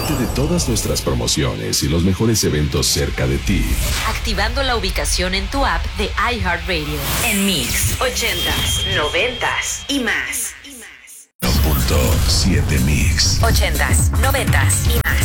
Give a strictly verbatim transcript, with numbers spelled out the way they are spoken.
Entérate de todas nuestras promociones y los mejores eventos cerca de ti. Activando la ubicación en tu app de iHeartRadio. En Mix, ochentas, noventas y más. uno punto siete Mix. Ochentas, noventas y más.